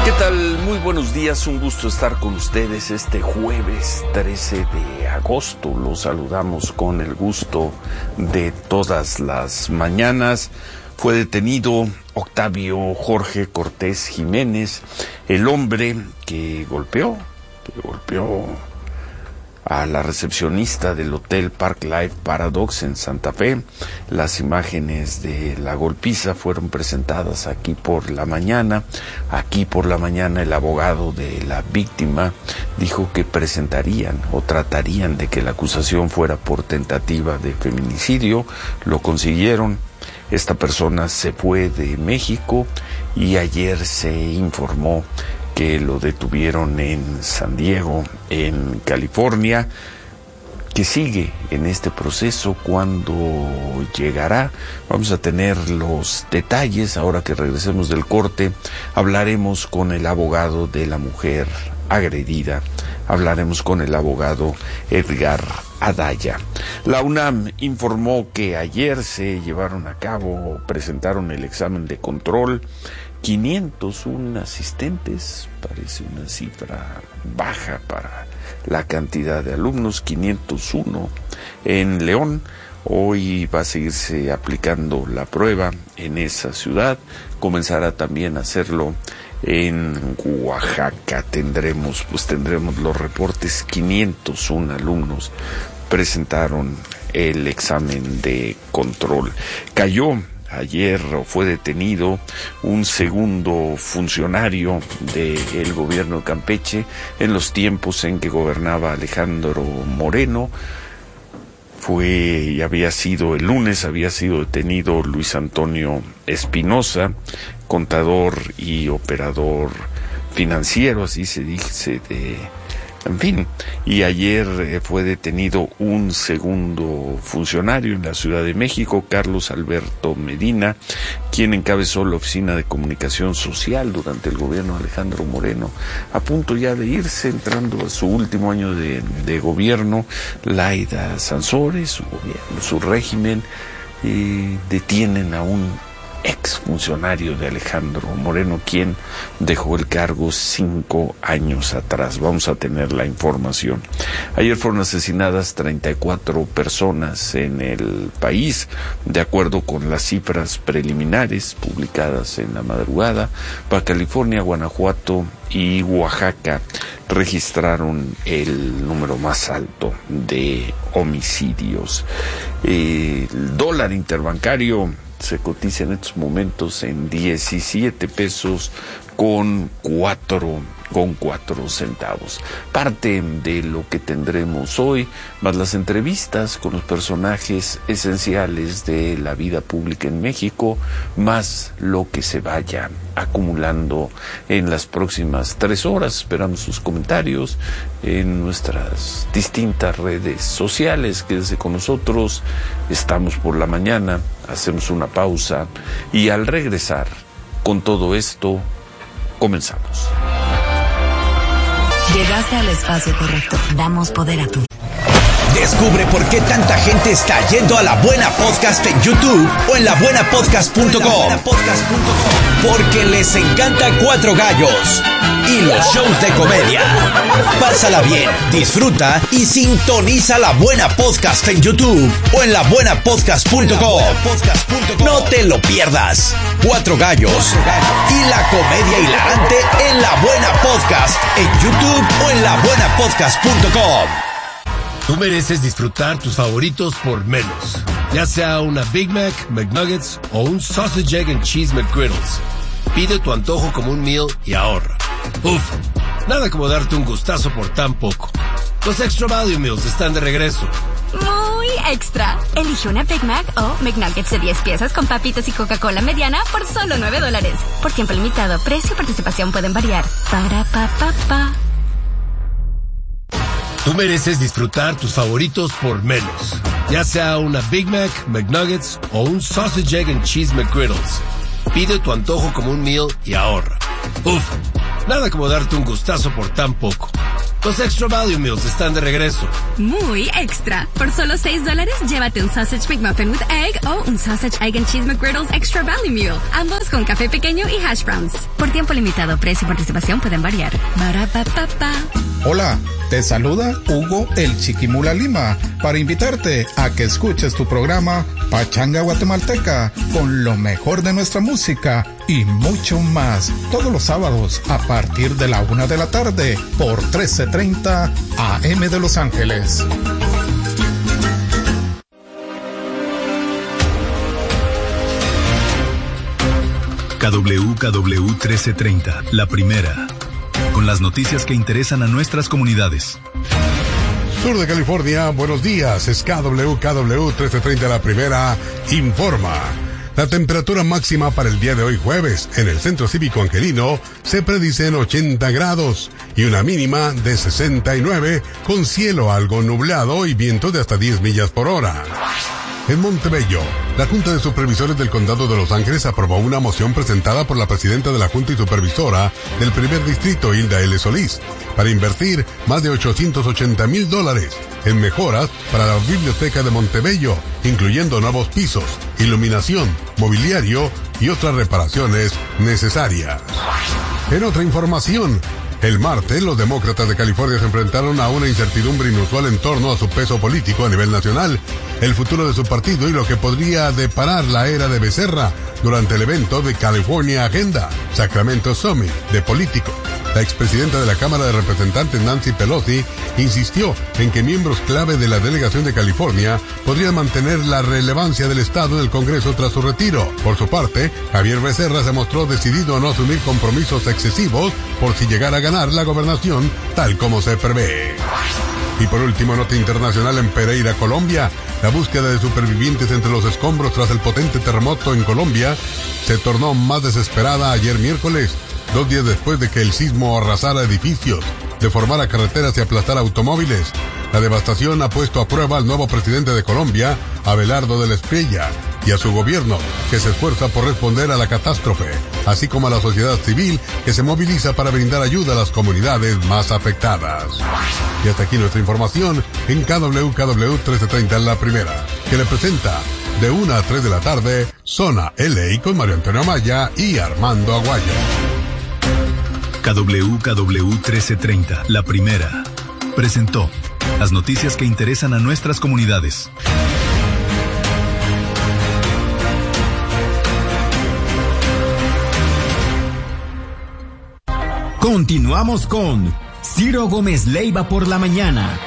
¿Qué tal? Muy buenos días, un gusto estar con ustedes este jueves 13 de agosto. Los saludamos con el gusto de todas las mañanas. Fue detenido Octavio Jorge Cortés Jiménez, el hombre que golpeó a la recepcionista del Hotel Park Life Paradox en Santa Fe. Las imágenes de la golpiza fueron presentadas aquí por la mañana. Aquí por la mañana el abogado de la víctima dijo que presentarían o tratarían de que la acusación fuera por tentativa de feminicidio. Lo consiguieron. Esta persona se fue de México y ayer se informó que lo detuvieron en San Diego, en California, que sigue en este proceso. Cuando llegará, vamos a tener los detalles. Ahora que regresemos del corte, hablaremos con el abogado de la mujer agredida, hablaremos con el abogado Edgar Adaya. La UNAM informó que ayer se presentaron el examen de control. 501 asistentes, parece una cifra baja para la cantidad de alumnos. 501 en León. Hoy va a seguirse aplicando la prueba en esa ciudad. Comenzará también a hacerlo en Oaxaca. Tendremos los reportes. 501 alumnos presentaron el examen de control. Ayer fue detenido un segundo funcionario del gobierno de Campeche en los tiempos en que gobernaba Alejandro Moreno. El lunes había sido detenido Luis Antonio Espinosa, contador y operador financiero, así se dice, y ayer fue detenido un segundo funcionario en la Ciudad de México, Carlos Alberto Medina, quien encabezó la Oficina de Comunicación Social durante el gobierno de Alejandro Moreno, a punto ya de irse, entrando a su último año de gobierno. Laida Sansores, su régimen, detienen a un exfuncionario de Alejandro Moreno, quien dejó el cargo 5 años atrás. Vamos a tener la información. Ayer fueron asesinadas 34 personas en el país, de acuerdo con las cifras preliminares publicadas en la madrugada. Baja California, Guanajuato y Oaxaca registraron el número más alto de homicidios. El dólar interbancario se cotiza en estos momentos en 17 pesos con 4 centavos. Parte de lo que tendremos hoy, más las entrevistas con los personajes esenciales de la vida pública en México, más lo que se vaya acumulando en las próximas 3 horas. Esperamos sus comentarios en nuestras distintas redes sociales. Quédese con nosotros. Estamos por la mañana, hacemos una pausa y al regresar con todo esto, comenzamos. Llegaste al espacio correcto. Damos poder a tu. Descubre por qué tanta gente está yendo a La Buena Podcast en YouTube o en labuenapodcast.com. Porque les encanta Cuatro Gallos y los shows de comedia. Pásala bien, disfruta y sintoniza La Buena Podcast en YouTube o en labuenapodcast.com. No te lo pierdas. Cuatro Gallos y la comedia hilarante en La Buena Podcast en YouTube o en labuenapodcast.com. Tú mereces disfrutar tus favoritos por menos, ya sea una Big Mac, McNuggets o un Sausage, Egg and Cheese McGriddles. Pide tu antojo como un meal y ahorra. Uf, nada como darte un gustazo por tan poco. Los Extra Value Meals están de regreso. Muy extra. Elige una Big Mac o McNuggets de 10 piezas con papitas y Coca-Cola mediana por solo $9. Por tiempo limitado, precio y participación pueden variar. Para pa pa pa. Tú mereces disfrutar tus favoritos por menos, ya sea una Big Mac, McNuggets o un Sausage, Egg and Cheese McGriddles. Pide tu antojo como un meal y ahorra. Uf, nada como darte un gustazo por tan poco. Los Extra Value Meals están de regreso. Muy extra. Por solo $6, llévate un Sausage McMuffin with Egg o un Sausage Egg and Cheese McGriddles Extra Value Meal. Ambos con café pequeño y hash browns. Por tiempo limitado, precio y participación pueden variar. Ba-ra-pa-pa-pa. Hola, te saluda Hugo el Chiquimula Lima para invitarte a que escuches tu programa Pachanga Guatemalteca con lo mejor de nuestra música y mucho más todos los sábados a partir de la 1 de la tarde por 1330 AM de Los Ángeles. KWKW 1330, la primera, con las noticias que interesan a nuestras comunidades. Sur de California, buenos días, es KWKW 1330, la primera, informa. La temperatura máxima para el día de hoy jueves en el Centro Cívico Angelino se predice en 80 grados y una mínima de 69 con cielo algo nublado y viento de hasta 10 millas por hora. En Montebello, la Junta de Supervisores del Condado de Los Ángeles aprobó una moción presentada por la presidenta de la Junta y Supervisora del Primer Distrito, Hilda L. Solís, para invertir más de $880,000 en mejoras para la biblioteca de Montebello, incluyendo nuevos pisos, iluminación, mobiliario y otras reparaciones necesarias. En otra información, el martes, los demócratas de California se enfrentaron a una incertidumbre inusual en torno a su peso político a nivel nacional, el futuro de su partido y lo que podría deparar la era de Becerra durante el evento de California Agenda, Sacramento Summit de políticos. La expresidenta de la Cámara de Representantes, Nancy Pelosi, insistió en que miembros clave de la delegación de California podrían mantener la relevancia del Estado en el Congreso tras su retiro. Por su parte, Javier Becerra se mostró decidido a no asumir compromisos excesivos por si llegara a ganar la gobernación, tal como se prevé. Y por último, nota internacional en Pereira, Colombia. La búsqueda de supervivientes entre los escombros tras el potente terremoto en Colombia se tornó más desesperada ayer miércoles, 2 días después de que el sismo arrasara edificios, deformara carreteras y aplastara automóviles. La devastación ha puesto a prueba al nuevo presidente de Colombia, Abelardo de la Espriella, y a su gobierno, que se esfuerza por responder a la catástrofe, así como a la sociedad civil, que se moviliza para brindar ayuda a las comunidades más afectadas. Y hasta aquí nuestra información en KWKW 1330, la primera, que le presenta de 1 a 3 de la tarde, Zona LA con Mario Antonio Amaya y Armando Aguayo. KWKW 1330, la primera, presentó las noticias que interesan a nuestras comunidades. Continuamos con Ciro Gómez Leiva por la mañana.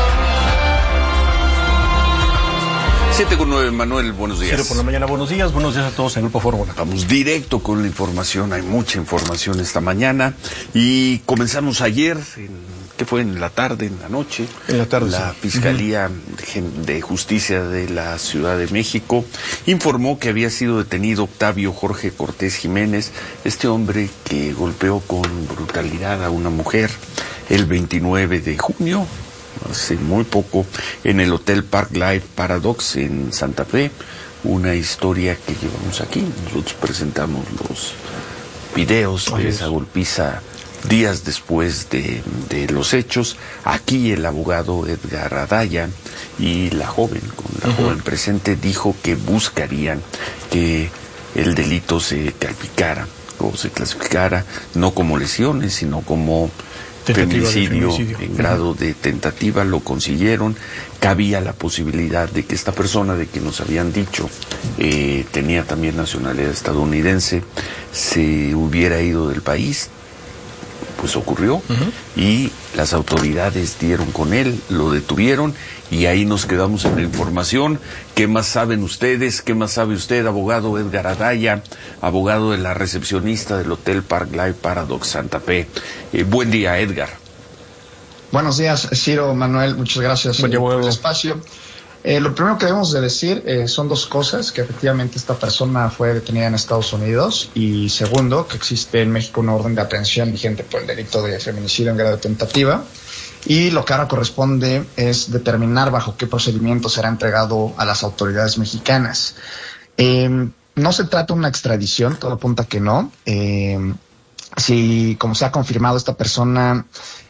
7:09, Manuel, buenos días. Ciro por la mañana, buenos días a todos en Grupo Fórmula. Vamos directo con la información, hay mucha información esta mañana y comenzamos ayer, ¿qué fue? En la tarde, en la noche. En la tarde, la sí. Fiscalía de Justicia de la Ciudad de México informó que había sido detenido Octavio Jorge Cortés Jiménez, este hombre que golpeó con brutalidad a una mujer el 29 de junio, hace muy poco, en el Hotel Park Life Paradox en Santa Fe. Una historia que llevamos aquí. Nosotros presentamos los videos de esa golpiza días después de los hechos. Aquí el abogado Edgar Adaya y la joven, con la joven presente, dijo que buscarían que el delito se calificara o se clasificara no como lesiones, sino como feminicidio en grado de tentativa. Lo consiguieron. Cabía la posibilidad de que esta persona, de que nos habían dicho tenía también nacionalidad estadounidense, se hubiera ido del país. Pues ocurrió, y las autoridades dieron con él, lo detuvieron, y ahí nos quedamos en la información. ¿Qué más saben ustedes? ¿Qué más sabe usted, abogado Edgar Adaya, abogado de la recepcionista del Hotel Park Life Paradox Santa Fe? Buen día, Edgar. Buenos días, Ciro, Manuel, muchas gracias por el espacio. Lo primero que debemos de decir son dos cosas: que efectivamente esta persona fue detenida en Estados Unidos, y segundo, que existe en México una orden de aprehensión vigente por el delito de feminicidio en grado de tentativa, y lo que ahora corresponde es determinar bajo qué procedimiento será entregado a las autoridades mexicanas. No se trata de una extradición, todo apunta que no. Si, como se ha confirmado, esta persona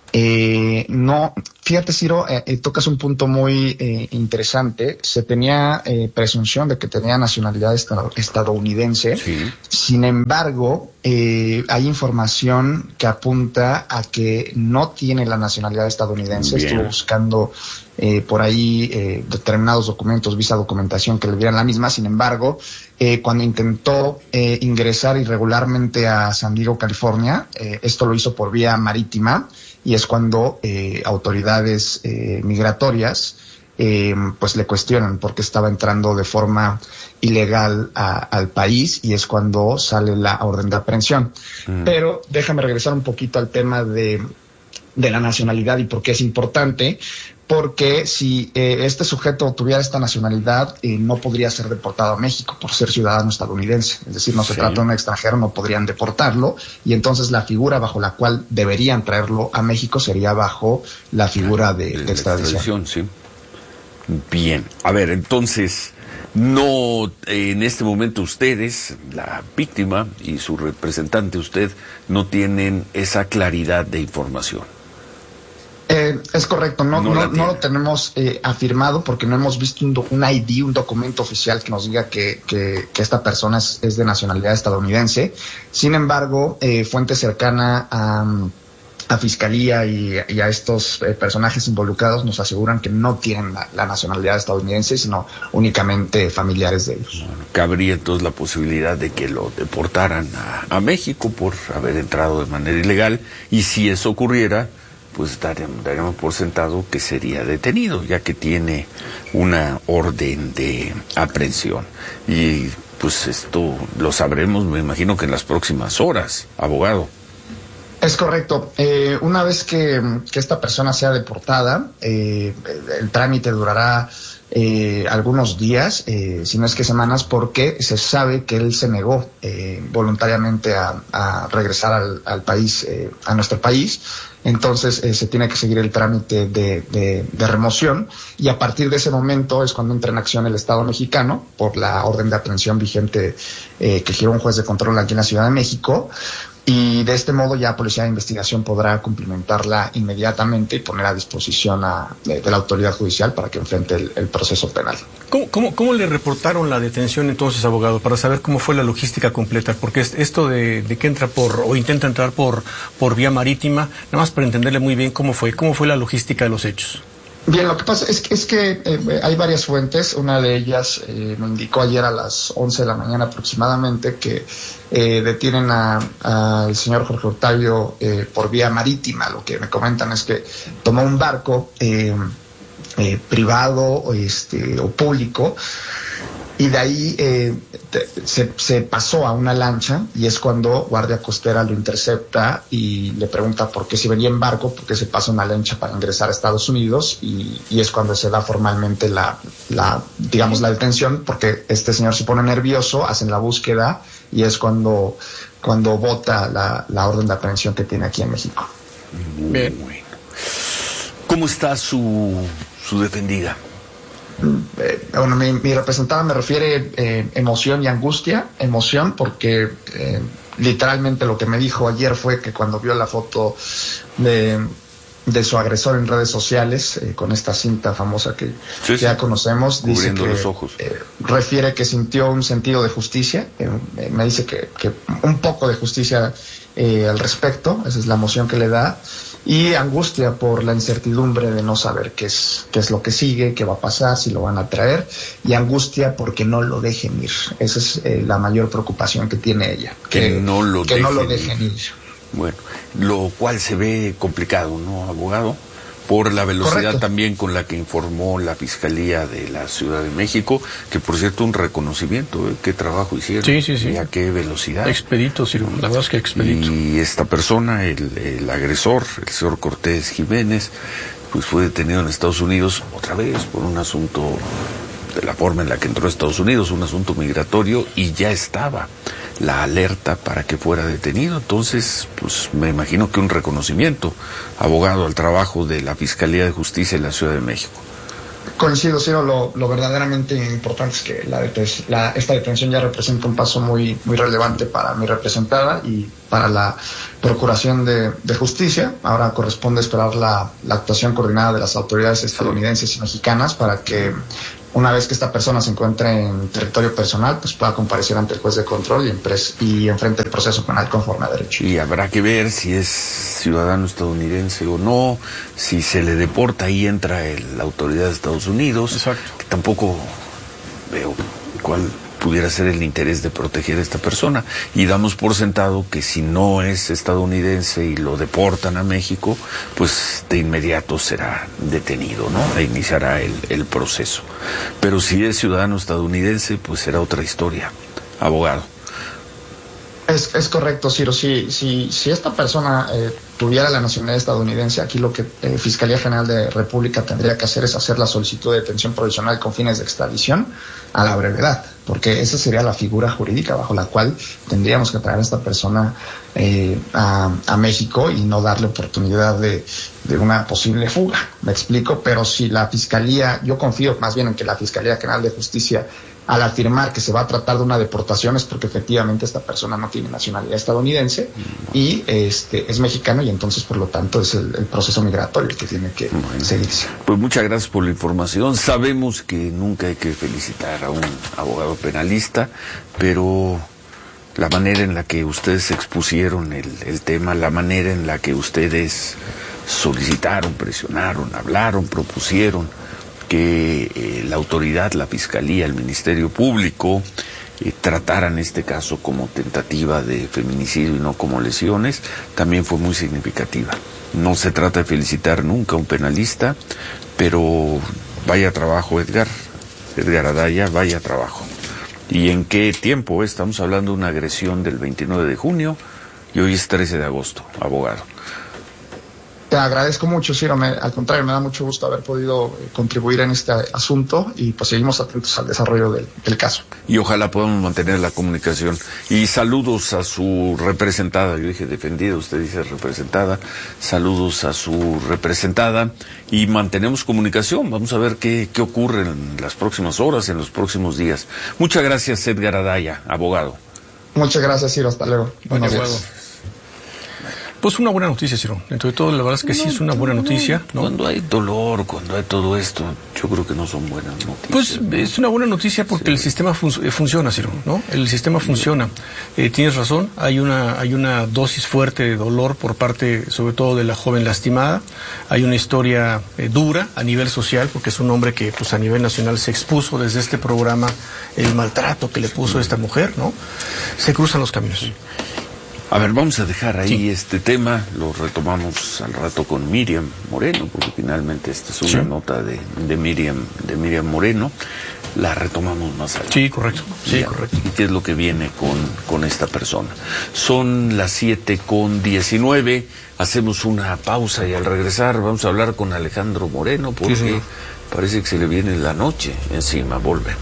No, fíjate, Ciro, tocas un punto muy interesante. Se tenía presunción de que tenía nacionalidad estadounidense. Sí. Sin embargo, hay información que apunta a que no tiene la nacionalidad estadounidense. Bien. Estuvo buscando por ahí determinados documentos, visa, documentación que le dieran la misma. Sin embargo, cuando intentó ingresar irregularmente a San Diego, California, esto lo hizo por vía marítima, y es cuando autoridades migratorias pues le cuestionan por qué estaba entrando de forma ilegal al país, y es cuando sale la orden de aprehensión. Pero déjame regresar un poquito al tema de la nacionalidad y por qué es importante. Porque si este sujeto tuviera esta nacionalidad, no podría ser deportado a México por ser ciudadano estadounidense. Es decir, no se trata de un extranjero, no podrían deportarlo, y entonces la figura bajo la cual deberían traerlo a México sería bajo la figura de extradición. Sí. Bien, a ver, entonces, no, en este momento ustedes, la víctima y su representante, usted, no tienen esa claridad de información. Es correcto, no lo tenemos afirmado, porque no hemos visto un ID, un documento oficial que nos diga que esta persona es de nacionalidad estadounidense. Sin embargo, fuente cercana a Fiscalía y a estos personajes involucrados nos aseguran que no tienen la nacionalidad estadounidense, sino únicamente familiares de ellos. Bueno, cabría entonces la posibilidad de que lo deportaran a México por haber entrado de manera ilegal, y si eso ocurriera, pues daremos por sentado que sería detenido, ya que tiene una orden de aprehensión. Y pues esto lo sabremos, me imagino, que en las próximas horas, abogado. Es correcto. Una vez que esta persona sea deportada, el trámite durará algunos días, si no es que semanas, porque se sabe que él se negó voluntariamente a regresar al país, a nuestro país. Entonces se tiene que seguir el trámite de remoción, y a partir de ese momento es cuando entra en acción el Estado mexicano por la orden de aprehensión vigente que giró un juez de control aquí en la Ciudad de México. Y de este modo ya Policía de Investigación podrá cumplimentarla inmediatamente y poner a disposición de la autoridad judicial para que enfrente el proceso penal. ¿Cómo le reportaron la detención entonces, abogado, para saber cómo fue la logística completa? Porque esto de que entra o intenta entrar por vía marítima, nada más para entenderle muy bien cómo fue la logística de los hechos. Bien, lo que pasa es que hay varias fuentes. Una de ellas me indicó ayer a las 11 de la mañana aproximadamente que detienen al señor Jorge Octavio por vía marítima. Lo que me comentan es que tomó un barco privado o público, y de ahí se pasó a una lancha, y es cuando Guardia Costera lo intercepta y le pregunta por qué, si venía en barco, por qué se pasa una lancha para ingresar a Estados Unidos, y es cuando se da formalmente la detención, porque este señor se pone nervioso, hacen la búsqueda, y es cuando vota la orden de aprehensión que tiene aquí en México. Bien. ¿Cómo está su defendida? Bueno, mi representada me refiere emoción y angustia. Emoción porque literalmente lo que me dijo ayer fue que cuando vio la foto de su agresor en redes sociales, con esta cinta famosa que ya conocemos, dice que los ojos. Refiere que sintió un sentido de justicia. Me dice que un poco de justicia al respecto, esa es la emoción que le da, y angustia por la incertidumbre de no saber qué es lo que sigue, qué va a pasar, si lo van a traer, y angustia porque no lo dejen ir. Esa es la mayor preocupación que tiene ella, que no lo dejen ir. Bueno, lo cual se ve complicado, ¿no, abogado? Por la velocidad. Correcto. También con la que informó la Fiscalía de la Ciudad de México, que por cierto un reconocimiento, qué trabajo hicieron. Sí. Y a qué velocidad. Expedito, sí, la verdad es que expedito. Y esta persona, el agresor, el señor Cortés Jiménez, pues fue detenido en Estados Unidos otra vez por un asunto de la forma en la que entró a Estados Unidos, un asunto migratorio, y ya estaba la alerta para que fuera detenido. Entonces, pues me imagino que un reconocimiento, abogado, al trabajo de la Fiscalía de Justicia de la Ciudad de México. Coincido, Ciro, lo verdaderamente importante es que esta detención ya representa un paso muy, muy relevante para mi representada y para la Procuración de Justicia. Ahora corresponde esperar la actuación coordinada de las autoridades estadounidenses y mexicanas para que, una vez que esta persona se encuentre en territorio personal, pues pueda comparecer ante el juez de control y enfrente el proceso penal conforme a derecho. Y habrá que ver si es ciudadano estadounidense o no, si se le deporta, ahí entra la autoridad de Estados Unidos. Exacto. Que tampoco veo cuál pudiera ser el interés de proteger a esta persona, y damos por sentado que si no es estadounidense y lo deportan a México, pues de inmediato será detenido, ¿no? E iniciará el proceso. Pero si es ciudadano estadounidense, pues será otra historia, abogado. Es correcto, Ciro. Si esta persona tuviera la nacionalidad estadounidense, aquí lo que Fiscalía General de República tendría que hacer es hacer la solicitud de detención provisional con fines de extradición a la brevedad, porque esa sería la figura jurídica bajo la cual tendríamos que traer a esta persona a México y no darle oportunidad de una posible fuga. Me explico, pero si la Fiscalía, yo confío más bien en que la Fiscalía General de Justicia, al afirmar que se va a tratar de una deportación, es porque efectivamente esta persona no tiene nacionalidad estadounidense y es mexicano, y entonces por lo tanto es el proceso migratorio el que tiene que seguirse. Pues muchas gracias por la información. Sabemos que nunca hay que felicitar a un abogado penalista, pero la manera en la que ustedes expusieron el tema, la manera en la que ustedes solicitaron, presionaron, hablaron, propusieron que la autoridad, la Fiscalía, el Ministerio Público trataran este caso como tentativa de feminicidio y no como lesiones, también fue muy significativa. No se trata de felicitar nunca a un penalista, pero vaya trabajo, Edgar Adaya, vaya trabajo. ¿Y en qué tiempo? Estamos hablando de una agresión del 29 de junio y hoy es 13 de agosto, abogado. Te agradezco mucho, Ciro. Al contrario, me da mucho gusto haber podido contribuir en este asunto y pues seguimos atentos al desarrollo del caso. Y ojalá podamos mantener la comunicación. Y saludos a su representada. Yo dije defendida, usted dice representada. Saludos a su representada y mantenemos comunicación. Vamos a ver qué ocurre en las próximas horas, en los próximos días. Muchas gracias, Edgar Adaya, abogado. Muchas gracias, Ciro. Hasta luego. Buenos días. Pues una buena noticia, Ciro. Dentro de todo, la verdad es que sí es una buena noticia, ¿no? Cuando hay dolor, cuando hay todo esto, yo creo que no son buenas noticias. Pues es una buena noticia porque el sistema funciona, Ciro, ¿no? El sistema funciona. Tienes razón, hay una dosis fuerte de dolor por parte, sobre todo, de la joven lastimada. Hay una historia dura a nivel social, porque es un hombre que, pues, a nivel nacional se expuso desde este programa el maltrato que le puso esta mujer, ¿no? Se cruzan los caminos. A ver, vamos a dejar ahí este tema, lo retomamos al rato con Miriam Moreno, porque finalmente esta es una nota de Miriam Moreno, la retomamos más adelante. Sí, correcto. Sí, correcto. ¿Y qué es lo que viene con esta persona? Son las 7:19, hacemos una pausa y al regresar vamos a hablar con Alejandro Moreno, porque parece que se le viene la noche encima. Volvemos.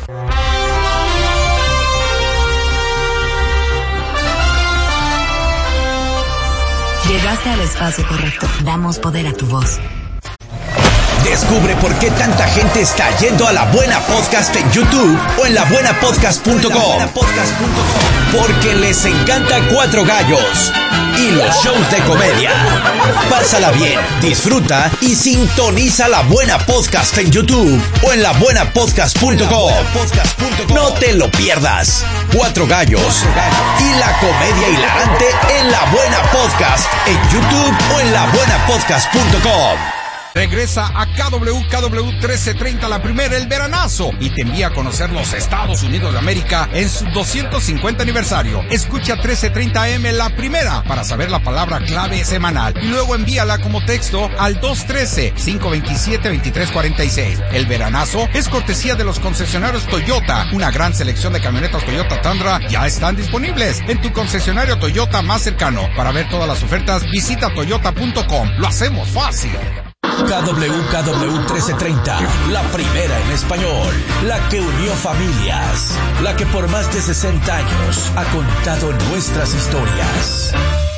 Llegaste al espacio correcto. Damos poder a tu voz. Descubre por qué tanta gente está yendo a La Buena Podcast en YouTube o en labuenapodcast.com. Porque les encanta Cuatro Gallos y los shows de comedia. Pásala bien, disfruta y sintoniza La Buena Podcast en YouTube o en labuenapodcast.com. No te lo pierdas. Cuatro Gallos y la comedia hilarante en La Buena Podcast en YouTube o en labuenapodcast.com. Regresa a KW 1330 La Primera, el veranazo, y te envía a conocer los Estados Unidos de América en su 250 aniversario. Escucha 1330 AM La Primera para saber la palabra clave semanal y luego envíala como texto al 213-527-2346. El veranazo es cortesía de los concesionarios Toyota. Una gran selección de camionetas Toyota Tundra ya están disponibles en tu concesionario Toyota más cercano. Para ver todas las ofertas, visita toyota.com. Lo hacemos fácil. KW 1330, la primera en español, la que unió familias, la que por más de 60 años ha contado nuestras historias.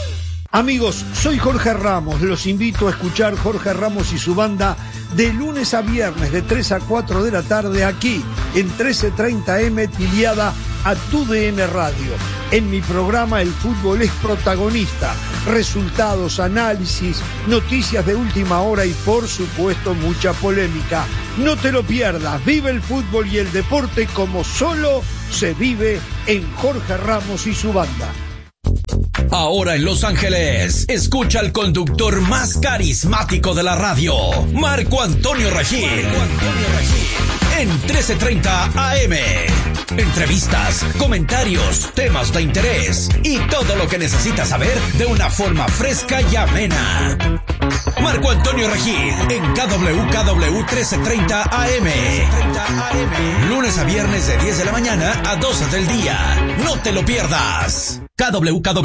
Amigos, soy Jorge Ramos, los invito a escuchar Jorge Ramos y su banda de lunes a viernes de 3 a 4 de la tarde aquí en 1330M afiliada a TUDN Radio. En mi programa el fútbol es protagonista, resultados, análisis, noticias de última hora y por supuesto mucha polémica. No te lo pierdas, vive el fútbol y el deporte como solo se vive en Jorge Ramos y su banda. Ahora en Los Ángeles, escucha al conductor más carismático de la radio, Marco Antonio Regil. En 1330 AM. Entrevistas, comentarios, temas de interés y todo lo que necesitas saber de una forma fresca y amena. Marco Antonio Regil en KWKW 1330 AM. Lunes a viernes de 10 de la mañana a 12 del día. No te lo pierdas. KWKW